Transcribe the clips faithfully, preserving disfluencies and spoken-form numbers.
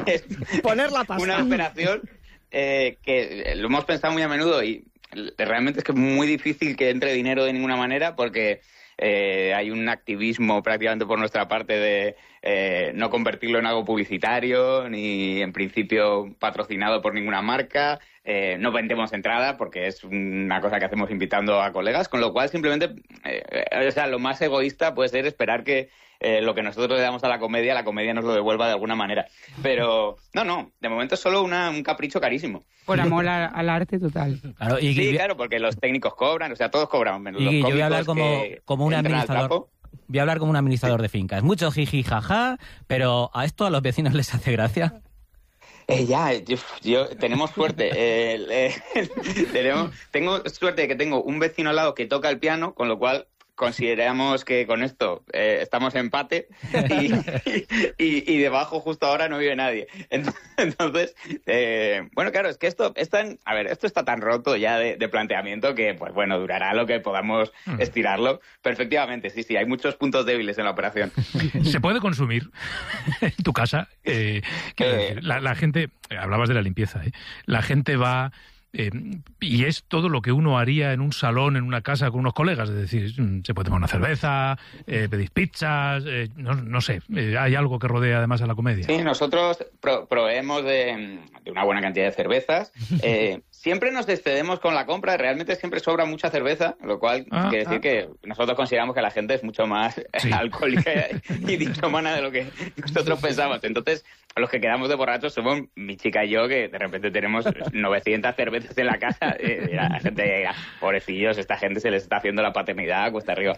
es poner la pasta. Una operación eh, que lo hemos pensado muy a menudo y realmente es que es muy difícil que entre dinero de ninguna manera porque eh, hay un activismo prácticamente por nuestra parte de eh, no convertirlo en algo publicitario ni en principio patrocinado por ninguna marca. Eh, no vendemos entrada porque es una cosa que hacemos invitando a colegas, con lo cual simplemente, eh, o sea, lo más egoísta puede ser esperar que eh, lo que nosotros le damos a la comedia, la comedia nos lo devuelva de alguna manera. Pero no, no, de momento es solo una, un capricho carísimo. Por amor a, al arte total. Claro, y, sí, y, claro, porque los técnicos cobran, o sea, todos cobran. Menos y los yo cómicos voy a hablar como, como un administrador. Voy a hablar como un administrador de fincas. Mucho jiji jaja, pero ¿a esto a los vecinos les hace gracia? Eh, ya, yo, yo tenemos suerte. Eh, eh, tenemos, tengo suerte de que tengo un vecino al lado que toca el piano, con lo cual consideramos que con esto eh, estamos en empate y, y, y debajo justo ahora no vive nadie. Entonces, eh, bueno, claro, es que esto, es tan, a ver, esto está tan roto ya de, de planteamiento que, pues bueno, durará lo que podamos estirarlo. Pero efectivamente, sí, sí, hay muchos puntos débiles en la operación. ¿Se puede consumir en tu casa? Eh, que, la, la gente, hablabas de la limpieza, ¿eh? La gente va... Eh, y es todo lo que uno haría en un salón, en una casa con unos colegas, es decir, se puede tomar una cerveza, eh, pedir pizzas, eh, no, no sé, eh, hay algo que rodea además a la comedia. Sí, nosotros pro proveemos de, de una buena cantidad de cervezas, eh, siempre nos excedemos con la compra, realmente siempre sobra mucha cerveza, lo cual ah, quiere decir ah. que nosotros consideramos que la gente es mucho más sí. alcohólica y dichomana de lo que nosotros pensamos, entonces los que quedamos de borrachos somos mi chica y yo, que de repente tenemos novecientas cervezas en la casa. Eh, la gente, pobrecillos, esta gente se les está haciendo la paternidad cuesta arriba.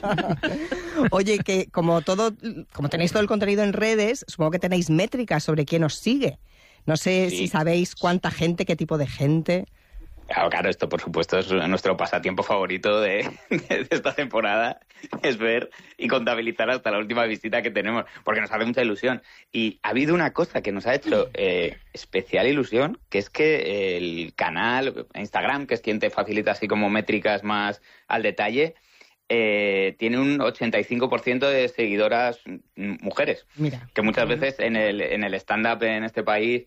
Oye, que como todo, como tenéis todo el contenido en redes, supongo que tenéis métricas sobre quién os sigue. No sé sí. si sabéis cuánta gente, qué tipo de gente... Claro, claro, esto por supuesto es nuestro pasatiempo favorito de, de esta temporada, es ver y contabilizar hasta la última visita que tenemos, porque nos hace mucha ilusión. Y ha habido una cosa que nos ha hecho eh, especial ilusión, que es que el canal, Instagram, que es quien te facilita así como métricas más al detalle, eh, tiene un ochenta y cinco por ciento de seguidoras mujeres. Mira. Que muchas veces en el, en el stand-up en este país...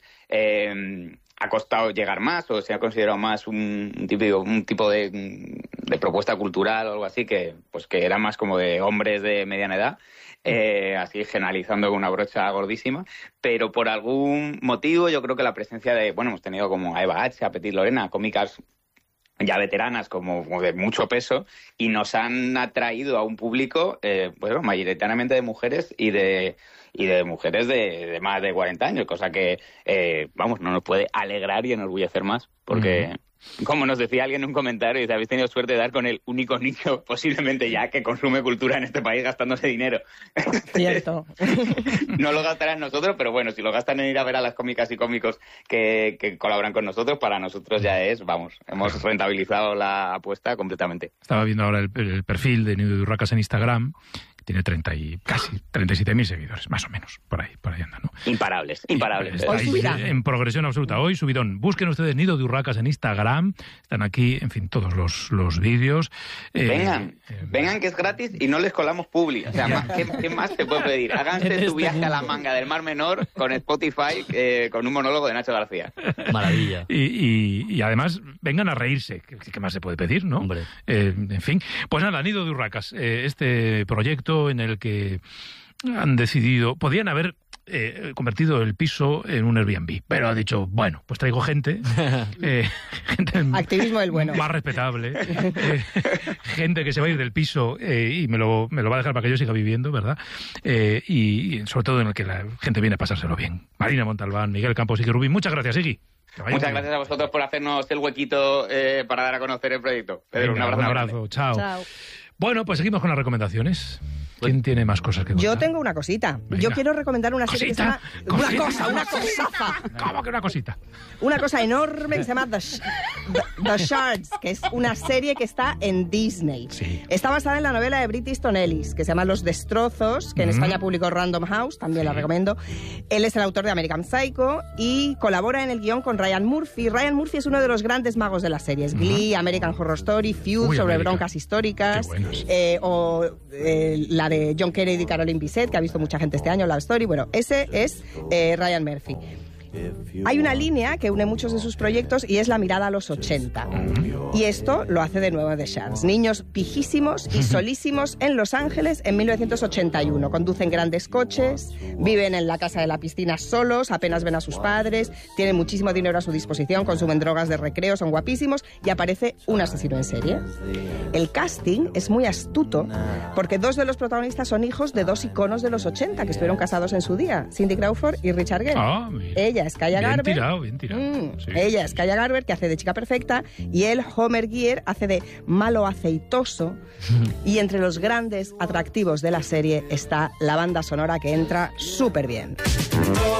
Eh, ha costado llegar más o se ha considerado más un, un, tipo, un tipo de, de propuesta cultural o algo así que pues que era más como de hombres de mediana edad, eh, así generalizando con una brocha gordísima, pero por algún motivo yo creo que la presencia de, bueno, hemos tenido como a Eva H, a Petit Lorena, cómicas ya veteranas como, como de mucho peso y nos han atraído a un público eh, bueno, mayoritariamente de mujeres y de y de mujeres de, de más de cuarenta años, cosa que, eh, vamos, no nos puede alegrar y enorgullecer más, porque, uh-huh. como nos decía alguien en un comentario, dice, habéis tenido suerte de dar con el único nicho posiblemente ya que consume cultura en este país gastándose dinero. Cierto. No lo gastarán nosotros, pero bueno, si lo gastan en ir a ver a las cómicas y cómicos que, que colaboran con nosotros, para nosotros ya es, vamos, hemos rentabilizado la apuesta completamente. Estaba viendo ahora el, el perfil de Nido de Urracas en Instagram, tiene treinta y casi treinta y siete mil seguidores, más o menos, por ahí, por ahí anda, ¿no? Imparables, imparables. Está ahí, en progresión absoluta. Hoy, subidón. Busquen ustedes Nido de Urracas en Instagram. Están aquí, en fin, todos los, los vídeos. Eh, vengan, eh, vengan que es gratis y no les colamos publi. O sea, más, ¿qué, ¿qué más se puede pedir? Háganse su viaje a la manga del Mar Menor con Spotify, eh, con un monólogo de Nacho García. Maravilla. Y, y, y además, vengan a reírse. ¿Qué, qué más se puede pedir, no? Hombre. Eh, en fin. Pues nada, Nido de Urracas. Eh, este proyecto en el que han decidido, podían haber eh, convertido el piso en un Airbnb, pero ha dicho, bueno, pues traigo gente, eh, gente activismo del bueno, más respetable, eh, gente que se va a ir del piso eh, y me lo, me lo va a dejar para que yo siga viviendo, ¿verdad? Eh, y, y sobre todo en el que la gente viene a pasárselo bien. Marina Montalbán, Miguel Campos, Iggy Rubín, muchas gracias, Iggy. Muchas gracias a vosotros por hacernos el huequito eh, para dar a conocer el proyecto. Venga, un abrazo. Un abrazo, chao. Chao. Bueno, pues seguimos con las recomendaciones. ¿Quién tiene más cosas que contar? Yo tengo una cosita. Venga. Yo quiero recomendar una serie ¿Cosita? que se llama... ¿Cosita? Una cosa, una cosaza. ¿Cómo que una cosita? Una cosa enorme que se llama The, Sh The, The Shards, que es una serie que está en Disney. Sí. Está basada en la novela de Bret Easton Ellis, que se llama Los Destrozos, que en mm. España publicó Random House, también sí. la recomiendo. Él es el autor de American Psycho y colabora en el guión con Ryan Murphy. Ryan Murphy es uno de los grandes magos de las series. Mm. Glee, American Horror Story, Feud, Uy, sobre América. broncas históricas, eh, o eh, la de de John Kennedy y Caroline Bisset, que ha visto mucha gente este año, Love Story. Bueno, ese es eh, Ryan Murphy. Hay una línea que une muchos de sus proyectos y es la mirada a los ochenta. Y esto lo hace de nuevo The Sharks. Niños pijísimos y solísimos en Los Ángeles en mil novecientos ochenta y uno. Conducen grandes coches, viven en la casa de la piscina solos, apenas ven a sus padres, tienen muchísimo dinero a su disposición, consumen drogas de recreo, son guapísimos y aparece un asesino en serie. El casting es muy astuto porque dos de los protagonistas son hijos de dos iconos de los ochenta que estuvieron casados en su día, Cindy Crawford y Richard Gere. Ah, Ella es Kaya bien Garber. Tirado, bien tirado. Mm, sí. Ella es Kaya Garber, que hace de chica perfecta, y él, Homer Gear, hace de malo aceitoso. Y entre los grandes atractivos de la serie está la banda sonora que entra súper bien.